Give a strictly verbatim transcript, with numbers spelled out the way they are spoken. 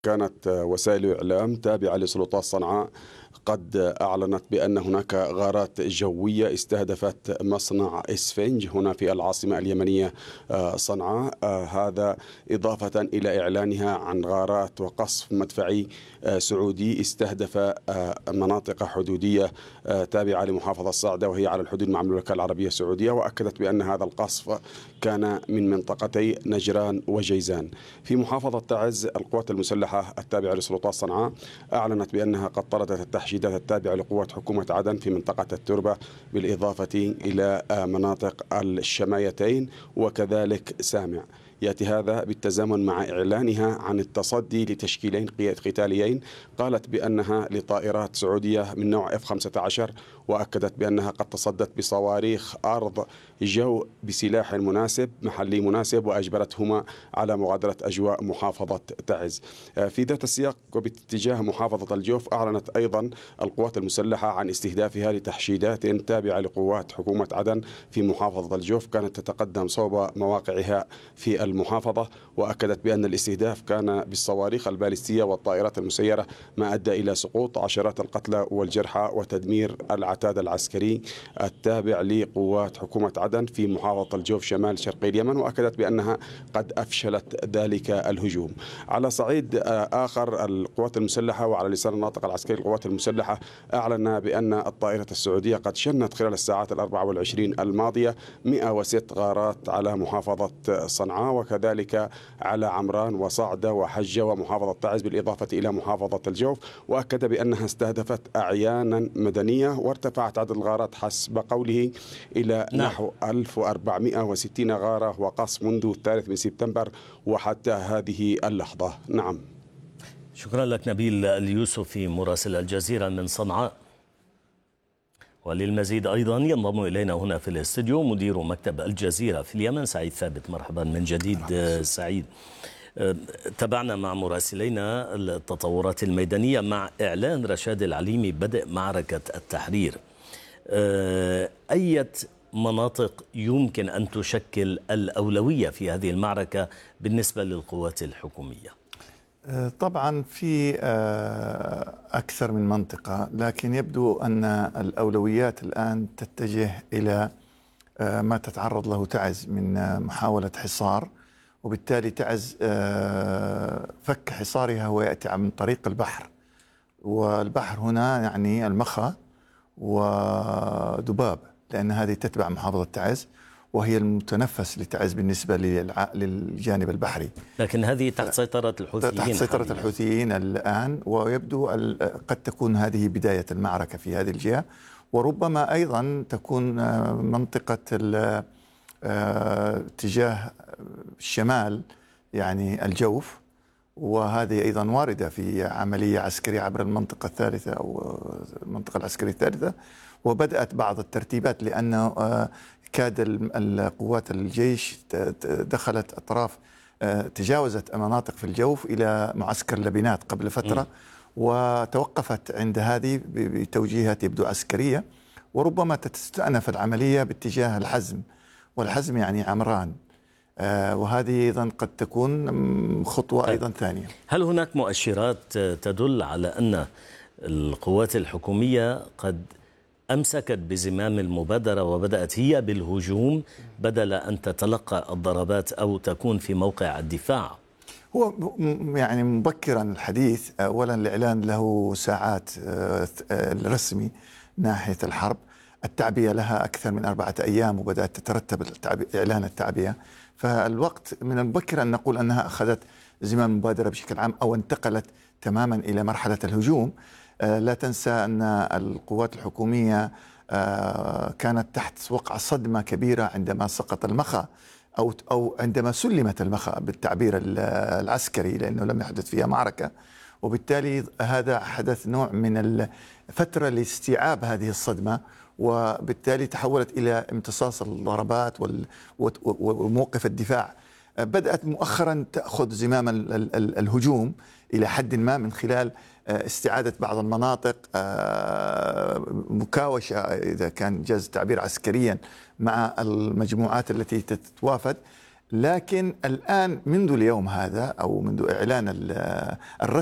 كانت وسائل الإعلام تابعة لسلطات صنعاء قد أعلنت بأن هناك غارات جوية استهدفت مصنع إسفنج هنا في العاصمة اليمنية صنعاء. هذا إضافة إلى إعلانها عن غارات وقصف مدفعي سعودي استهدف مناطق حدودية تابعة لمحافظة الصعدة وهي على الحدود مع المملكة العربية السعودية، وأكدت بأن هذا القصف كان من منطقتي نجران وجيزان. في محافظة تعز القوات المسلحة التابعة لسلطات صنعاء أعلنت بأنها قد طردت التحشيدات التابعة لقوات حكومة عدن في منطقة التربة، بالإضافة إلى مناطق الشمايتين وكذلك سامع. يأتي هذا بالتزامن مع إعلانها عن التصدي لتشكيلين قتاليين قالت بأنها لطائرات سعودية من نوع إف خمسة عشر، وأكدت بأنها قد تصدت بصواريخ أرض جو بسلاح مناسب محلي مناسب وأجبرتهما على مغادرة أجواء محافظة تعز. في ذات السياق وباتجاه محافظة الجوف أعلنت أيضا القوات المسلحة عن استهدافها لتحشيدات تابعة لقوات حكومة عدن في محافظة الجوف كانت تتقدم صوب مواقعها في المحافظة، وأكدت بأن الاستهداف كان بالصواريخ البالستية والطائرات المسيرة ما أدى إلى سقوط عشرات القتلى والجرحى وتدمير العتاد العسكري التابع لقوات حكومة عدن في محافظة الجوف شمال شرقي اليمن، وأكدت بأنها قد أفشلت ذلك الهجوم. على صعيد آخر القوات المسلحة وعلى لسان الناطق العسكري القوات المسلحة أعلن بأن الطائرة السعودية قد شنت خلال الساعات الأربع والعشرين الماضية مئة وستة غارات على محافظة صنعاء وكذلك على عمران وصعدة وحجة ومحافظة تعز بالإضافة إلى محافظة الجوف، وأكد بأنها استهدفت أعيانا مدنية وارتفعت عدد الغارات حسب قوله إلى نعم. نحو ألف وأربعمئة وستين غارة وقصف منذ الثالث من سبتمبر وحتى هذه اللحظة. نعم، شكرا لك نبيل اليوسفي مراسل الجزيرة من صنعاء. وللمزيد أيضا ينضم إلينا هنا في الاستوديو مدير مكتب الجزيرة في اليمن سعيد ثابت. مرحبا من جديد سعيد. تابعنا مع مراسلينا التطورات الميدانية مع إعلان رشاد العليمي بدء معركة التحرير. أية مناطق يمكن أن تشكل الأولوية في هذه المعركة بالنسبة للقوات الحكومية؟ طبعا في أكثر من منطقة، لكن يبدو أن الأولويات الآن تتجه إلى ما تتعرض له تعز من محاولة حصار، وبالتالي تعز فك حصارها ويأتي عن طريق البحر، والبحر هنا يعني المخا ودباب، لأن هذه تتبع محافظة تعز وهي المتنفس لتعز بالنسبة للجانب البحري. لكن هذه تحت سيطرة الحوثيين تحت سيطرة الحوثيين الآن، ويبدو قد تكون هذه بداية المعركة في هذه الجهة، وربما أيضا تكون منطقة اتجاه الشمال يعني الجوف، وهذه أيضا واردة في عملية عسكرية عبر المنطقة الثالثة أو المنطقة العسكرية الثالثة، وبدأت بعض الترتيبات لأن كاد القوات الجيش دخلت أطراف تجاوزت مناطق في الجوف إلى معسكر لبنات قبل فترة، وتوقفت عند هذه بتوجيهات يبدو عسكرية، وربما تستأنف العملية باتجاه الحزم، والحزم يعني عمران، وهذه أيضا قد تكون خطوة أيضا ثانية. هل هناك مؤشرات تدل على أن القوات الحكومية قد أمسكت بزمام المبادرة وبدأت هي بالهجوم بدل أن تتلقى الضربات أو تكون في موقع الدفاع؟ هو يعني مبكرا الحديث. أولا الإعلان له ساعات الرسمي ناحية الحرب، التعبئة لها أكثر من أربعة أيام وبدأت تترتب إعلان التعبئة، فالوقت من المبكر أن نقول أنها أخذت زمام المبادرة بشكل عام أو انتقلت تماما إلى مرحلة الهجوم. لا تنسى أن القوات الحكومية كانت تحت وقع صدمة كبيرة عندما سقط المخا أو أو عندما سلمت المخا بالتعبير العسكري، لأنه لم يحدث فيها معركة، وبالتالي هذا حدث نوع من الفترة لاستيعاب هذه الصدمة، وبالتالي تحولت إلى امتصاص الضربات وموقف الدفاع. بدأت مؤخرا تأخذ زمام الهجوم إلى حد ما من خلال استعادة بعض المناطق، مكاوشة إذا كان جاز التعبير عسكريا مع المجموعات التي تتوافد. لكن الآن منذ اليوم هذا أو منذ إعلان الرسمي